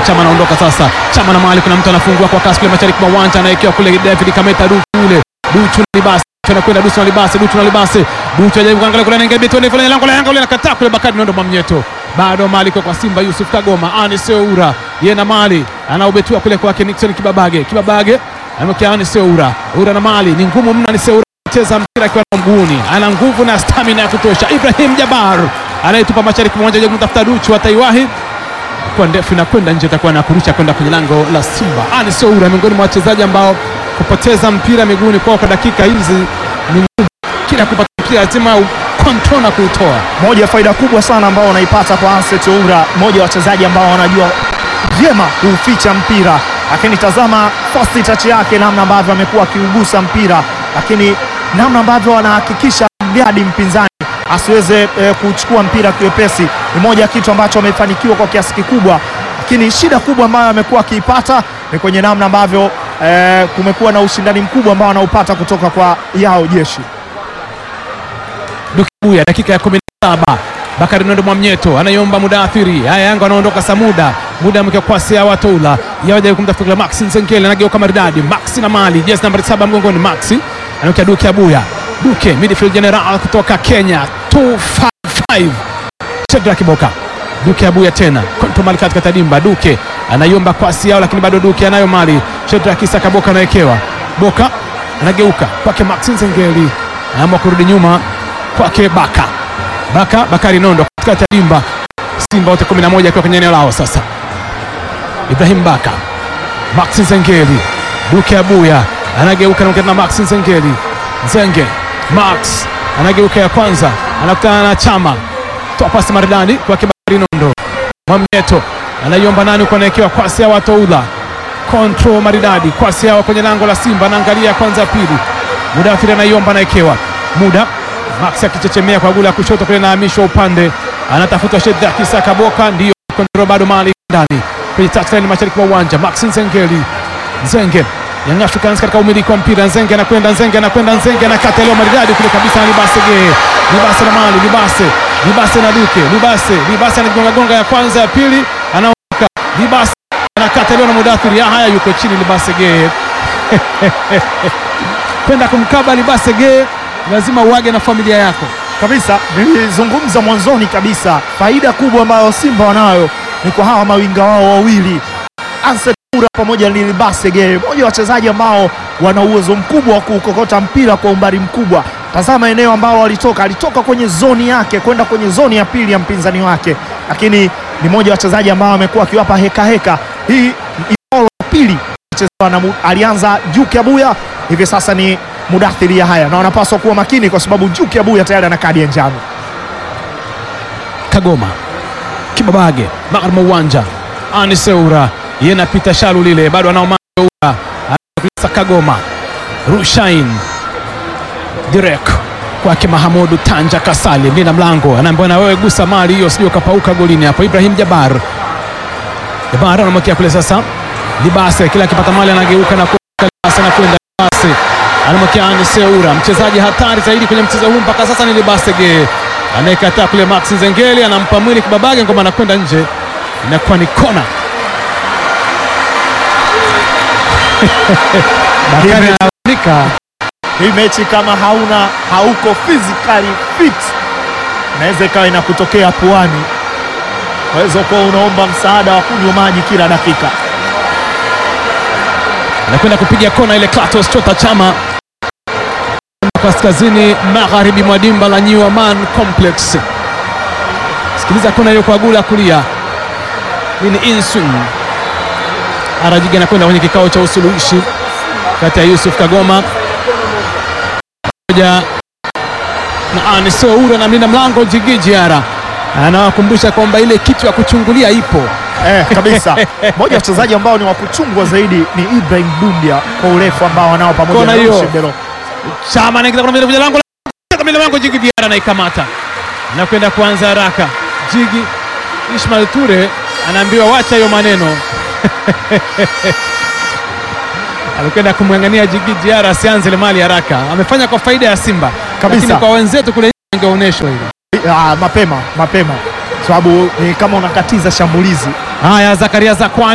Chama anaondoka sasa. Chama na Mali, kuna mtu anafungua kwa kasi kule mashariki mwa uwanja, anaekewa kule David Kameta kule. Duchu Libase anakwenda Duchu na Libase. Duchu ajaribu kuangalia kule, anaingia betoni fulani lango la Yanga kule, anakataa kule. Bakari Nondo Mwamnyeto. Bado Mali kwa Simba, Yusuf Kagoma, Anis Oura. Yeye na Mali anaubetua kule kwake Nixon Kibabage. Anamokia Anis Oura. Oura na Mali ni ngumu mno. Anis Oura cheza mpira kwa mguuni. Ana nguvu na stamina ya kutosha. Ibrahim Jabar anayetupa mashariki mmoja je kumtafuta Duchu, ataiwahi kwa ndefu na kwenda nje, atakuwa na kurusha kwenda kwenye lango la Simba. Anis Oura miongoni mwa wachezaji ambao kupoteza mpira miguuni kwao kwa dakika hizi ni ngumu. Kila kupata mpira lazima control na kuutoa. Moja ya faida kubwa sana ambao wanaipata kwa Anis Oura, moja wa wachezaji ambao wanajua vyema kuuficha mpira. Lakini tazama first touch yake, namna ambavyo amekuwa akiugusa mpira, lakini namna ambavyo wanahakikisha gadi mpinzani asiweze kuchukua mpira kiwepesi, ni moja ya kitu ambacho amefanikiwa kwa kiasi kikubwa. Lakini shida kubwa ambayo amekuwa akiipata ni kwenye namna ambavyo kumekuwa na ushindani mkubwa ambao anaupata kutoka kwa Yao Jeshi. Dukibuya dakika ya 17. Bakari Nondo Mwamnyeto anayomba Mudathiri. Haya, Yanga anaondoka Samuda. Muda mke kwa Sia Watoula. Yaje kumtafuta Max Nsenkele, anageuka maridadi. Max na Mali, jezi namba 7 mgongoni. Max anaokia Duke Abuya. Duke midfield general kutoka Kenya 255. Chedra Kiboka. Duke Abuya tena. Konto Mali katika dimba. Duke anayomba kwa Sia, lakini bado Duke anayo Mali. Chedra Kisaka Boka anaekewa. Boka anageuka kwake Max Nsenkele. Anaamua kurudi nyuma kwake Bakari Nondo katika dimba. Simba wote 11 kwa kwenye eneo lao sasa. Ibrahim Baka, Max Nzengeli, Duke Abuya anageuka na Max Nzengeli. Max anageuka ya kwanza, anakutana na Chama. Toa pasi maridadi kwa Bakari Nondo. Mwamnyeto anaiomba nani kwa anaekewa kwa Sia Watoula. Control maridadi kwa Sia kwenye lango la Simba, anaangalia kwanza ya pili. Mudathiri anaiomba, anaekewa. Muda Max akichechemea kwa gula kushoto kule, nahamishwa upande, anatafuta Shedra Kisaka Boka, ndio kontrol bado Mali ndani kwenye touchline mashariki wa uwanja. Max Nzengeli, Young Africans katika umiliki wa mpira. Nzenge anakwenda anakata leo maridadi kule kabisa na Libase na Mali, Libase na Duke, Libase anagonga ya kwanza ya pili, anaondoka Libase, anakata leo na Mudathiri. Haya, yuko chini Libase kwenda kumkaba Libase lazima uage na familia yako kabisa. Nilizungumza mwanzoni kabisa, faida kubwa ambayo Simba wanayo ni kwa hawa mawinga wao wawili, Anis Oura pamoja na Libase Geye, moja wa wachezaji ambao wana uwezo mkubwa wa kukokota mpira kwa umbali mkubwa. Tazama eneo ambalo alitoka kwenye zoni yake kwenda kwenye zoni ya pili ya mpinzani wake, lakini ni moja wa wachezaji ambao amekuwa akiwapa heka. Hii ni pili alianza Duke Abuya, hivi sasa ni Mudathiri. Haya, na wanapaswa kuwa makini kwa sababu Duke Abuya tayari ana kadi ya njano. Kagoma, Kibabage, magharibi uwanja. Anis Oura yeye anapita shalu lile, bado anao Oura. Kagoma, Rushain direct kwake Mahamudu Tanja Kasali, ndina mlango, anaambiwa na wewe gusa Mali hiyo sio kapauka golini hapo. Ibrahim Jabar anamwekea kule sasa Libase, kila akipata Mali anageuka na kwenda Libase, anamwekea Anis Oura, mchezaji hatari zaidi kwenye mchezo huu mpaka sasa ni Libase anayekataa kule. Max Nzengeli anampa mwili Kibabage, ngoma anakwenda nje, inakuwa ni kona. Hii mechi kama hauko physically fit, inaweza ikawa inakutokea puani, waweza kuwa unaomba msaada wa kunywa maji kila dakika. Anakwenda kupiga kona ile Klatos Chota Chama kaskazini magharibi mwa dimba la New Aman Complex. Sikiliza kona hiyo kwa gula kulia. Ni Insung Arajiga anakwenda kwenye kikao cha usuluhishi kati ya Yusuf Kagoma moja na Anis Oura na mlinda mlango Djigui Diarra. Anawakumbusha kwamba ile kitu ya kuchungulia ipo kabisa. Moja wa wachezaji ambao ni wa kuchungwa zaidi ni Ibrahim Dumbia kwa urefu ambao wanao pamoja na Shedero. Chama anaingia kwenye lango la Djigui Diarra, anaikamata na kwenda kuanza haraka. Djigui Ismail Ture anaambiwa wacha hiyo maneno. Alikwenda kumwangania Djigui Diarra asianze ile Mali haraka. Amefanya kwa faida ya Simba kabisa, lakini kwa wenzetu kule ingeonyeshwa hili mapema sababu ni kama unakatiza shambulizi. Haya, Zakaria Zakwani